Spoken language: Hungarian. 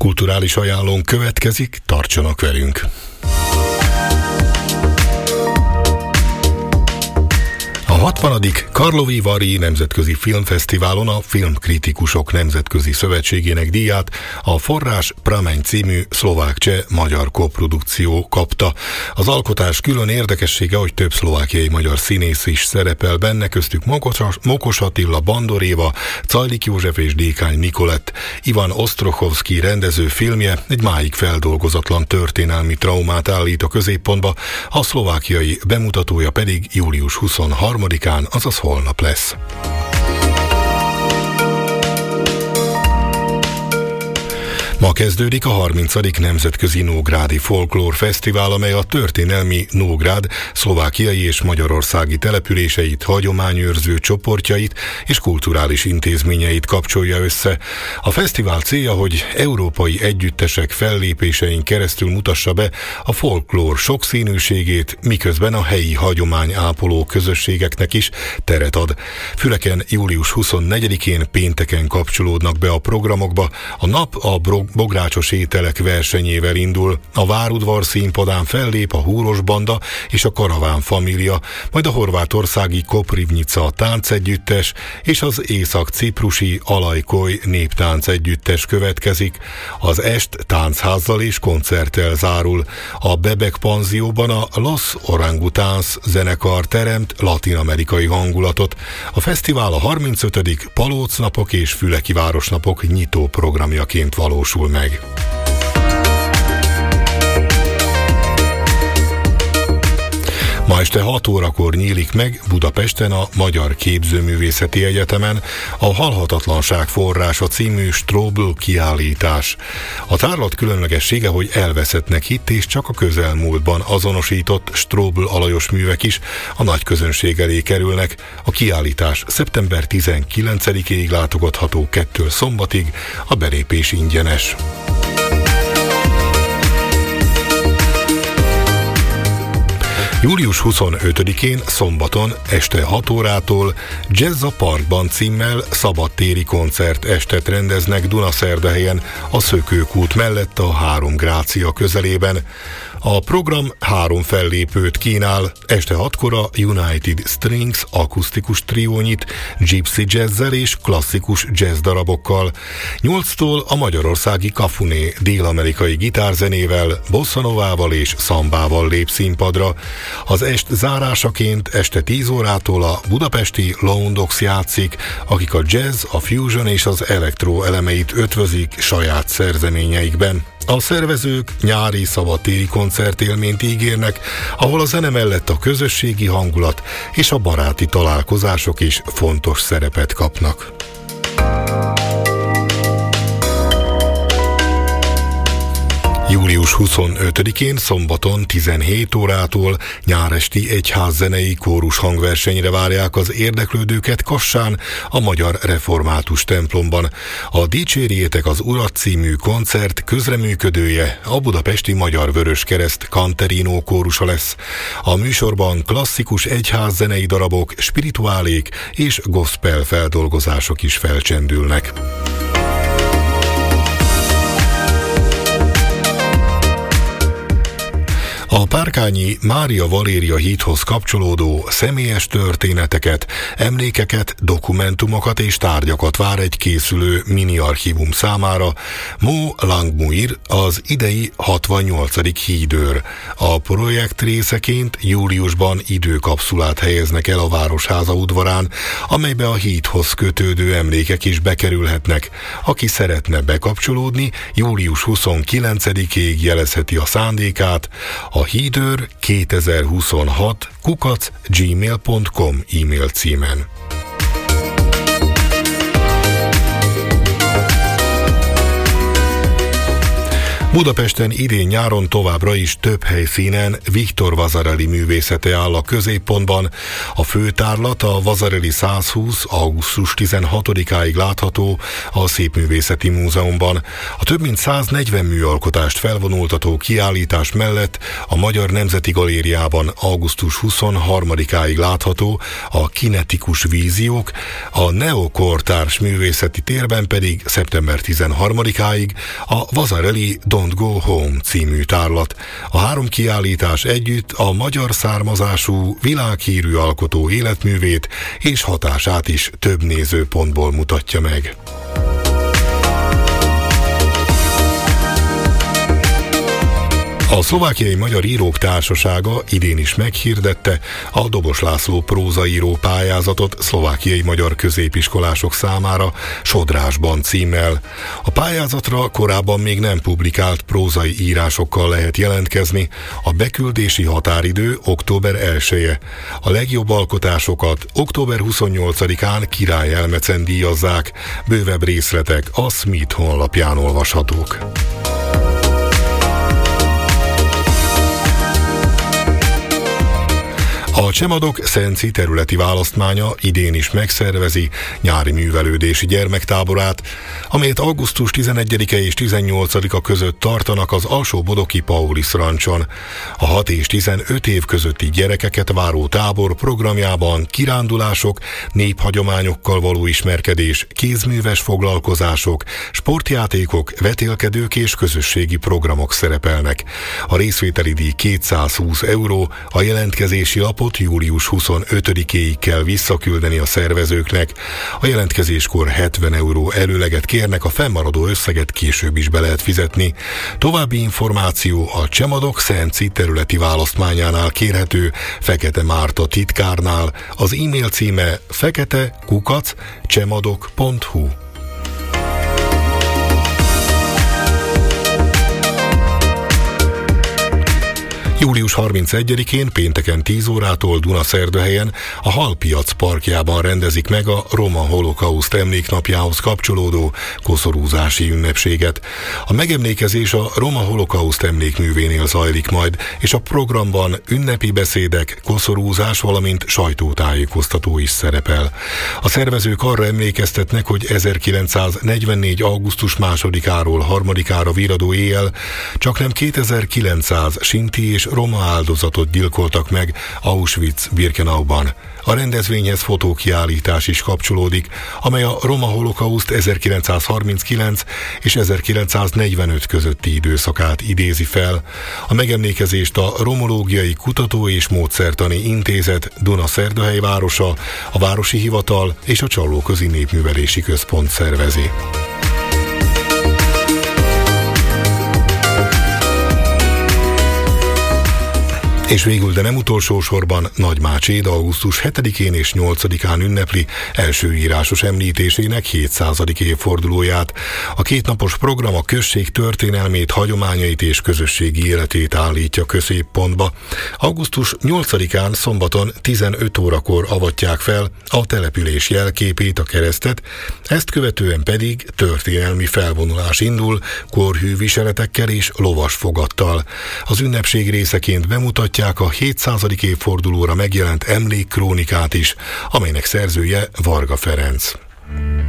Kulturális ajánlónk következik, tartsanak velünk! A 60. Karlovy Vary Nemzetközi Filmfesztiválon a Filmkritikusok Nemzetközi Szövetségének díját a Forrás Prameň című szlovák-cseh-magyar koprodukció kapta. Az alkotás külön érdekessége, hogy több szlovákiai magyar színész is szerepel benne, köztük Mokos Attila, Bandor Éva, Czajlik József és Dékány Nikolett. Ivan Ostrochovszky rendező filmje egy máig feldolgozatlan történelmi traumát állít a középpontba, a szlovákiai bemutatója pedig július 23-án, azaz holnap lesz. Ma kezdődik a 30. Nemzetközi Nógrádi Folklór Fesztivál, amely a történelmi Nógrád szlovákiai és magyarországi településeit, hagyományőrző csoportjait és kulturális intézményeit kapcsolja össze. A fesztivál célja, hogy európai együttesek fellépésein keresztül mutassa be a folklór sokszínűségét, miközben a helyi hagyományápoló közösségeknek is teret ad. Füleken július 24-én pénteken kapcsolódnak be a programokba. A nap a bográcsos ételek versenyével indul, a várudvar színpadán fellép a Húros Banda és a Karaván Família, majd a horvátországi Koprivnica táncegyüttes és az észak-ciprusi Alajkoj néptánc együttes következik. Az est táncházzal és koncerttel zárul. A Bebek panzióban a Los Orangutans zenekar teremt latin-amerikai hangulatot. A fesztivál a 35. Palócnapok és Füleki Városnapok nyitó programjaként valósul meg. Ma este 6 órakor nyílik meg Budapesten a Magyar Képzőművészeti Egyetemen a Halhatatlanság forrása című Strobl kiállítás. A tárlat különlegessége, hogy elveszettnek hitt és csak a közelmúltban azonosított Strobl alajos művek is a nagy közönség elé kerülnek. A kiállítás szeptember 19-ig látogatható 2 szombatig, a belépés ingyenes. Július 25-én szombaton este 6 órától Jazz a Parkban címmel szabadtéri koncertestet rendeznek Dunaszerdahelyen, a Szökőkút mellett a 3 Grácia közelében. A program 3 fellépőt kínál, este 6-kor a United Strings akusztikus trió nyit, gypsy jazzzel és klasszikus jazz darabokkal. 8-tól a magyarországi Cafuné dél-amerikai gitárzenével, bossanovával és szambával lép színpadra. Az est zárásaként este 10 órától a budapesti Lone Dogs játszik, akik a jazz, a fusion és az elektro elemeit ötvözik saját szerzeményeikben. A szervezők nyári szabadtéri koncertélményt ígérnek, ahol a zene mellett a közösségi hangulat és a baráti találkozások is fontos szerepet kapnak. Július 25-én szombaton 17 órától nyáresti egyházzenei kórus hangversenyre várják az érdeklődőket Kassán, a Magyar Református templomban. A Dicsérjétek az Urat című koncert közreműködője a budapesti Magyar Vöröskereszt Canterino kórusa lesz. A műsorban klasszikus egyházzenei darabok, spirituálék és gospel feldolgozások is felcsendülnek. A Párkányi Mária Valéria hídhoz kapcsolódó személyes történeteket, emlékeket, dokumentumokat és tárgyakat vár egy készülő mini-archívum számára Mo Langmuir, az idei 68. hídőr. A projekt részeként júliusban időkapszulát helyeznek el a Városháza udvarán, amelybe a hídhoz kötődő emlékek is bekerülhetnek. Aki szeretne bekapcsolódni, július 29-ig jelezheti a szándékát a hídőr 2026@gmail.com e-mail címen. Budapesten idén-nyáron továbbra is több helyszínen Viktor Vasarely művészete áll a középpontban. A főtárlat, a Vasarely 120. augusztus 16-áig látható a Szépművészeti Múzeumban. A több mint 140 műalkotást felvonultató kiállítás mellett a Magyar Nemzeti Galériában augusztus 23-áig látható a Kinetikus víziók, a Neokortárs művészeti térben pedig szeptember 13-áig a Vasarely Don't Go Home című tárlat. A három kiállítás együtt a magyar származású, világhírű alkotó életművét és hatását is több nézőpontból mutatja meg. A Szlovákiai Magyar Írók Társasága idén is meghirdette a Dobos László prózaíró pályázatot szlovákiai magyar középiskolások számára Sodrásban címmel. A pályázatra korábban még nem publikált prózai írásokkal lehet jelentkezni, a beküldési határidő október 1-e. A legjobb alkotásokat október 28-án Király Elmecen díjazzák, bővebb részletek a Smith honlapján olvashatók. A Csemadok Szenci területi választmánya idén is megszervezi nyári művelődési gyermektáborát, amelyet augusztus 11-e és 18-a között tartanak az Alsó-Bodoki Paulis rancson. A 6 és 15 év közötti gyerekeket váró tábor programjában kirándulások, néphagyományokkal való ismerkedés, kézműves foglalkozások, sportjátékok, vetélkedők és közösségi programok szerepelnek. A részvételi díj 220 €, a jelentkezési lapot július 25-éig kell visszaküldeni a szervezőknek. A jelentkezéskor 70 € előleget kérnek, a fennmaradó összeget később is be lehet fizetni. További információ a Csemadok Szenci területi választmányánál kérhető, Fekete Márta titkárnál, az e-mail címe fekete@csemadok.hu. Július 31-én pénteken 10 órától Dunaszerdahelyen a Halpiac parkjában rendezik meg a Roma Holokauszt emléknapjához kapcsolódó koszorúzási ünnepséget. A megemlékezés a Roma Holokauszt emlékművénél zajlik majd, és a programban ünnepi beszédek, koszorúzás, valamint sajtótájékoztató is szerepel. A szervezők arra emlékeztetnek, hogy 1944. augusztus 2-áról 3-ára viradó éjjel csaknem 2900 sinti és roma áldozatot gyilkoltak meg Auschwitz-Birkenauban. A rendezvényhez fotókiállítás is kapcsolódik, amely a Roma Holokauszt 1939 és 1945 közötti időszakát idézi fel. A megemlékezést a Romológiai Kutató és Módszertani Intézet, Dunaszerdahely városa, a Városi Hivatal és a Csallóközi Népművelési Központ szervezi. És végül, de nem utolsó sorban, Nagymácséd augusztus 7-én és 8-án ünnepli első írásos említésének 700. évfordulóját. A kétnapos program a község történelmét, hagyományait és közösségi életét állítja középpontba. Augusztus 8-án szombaton 15 órakor avatják fel a település jelképét, a keresztet, ezt követően pedig történelmi felvonulás indul, korhű viseletekkel és lovas fogattal. Az ünnepség részeként bemutatják a 700. évfordulóra megjelent emlékkrónikát is, amelynek szerzője Varga Ferenc.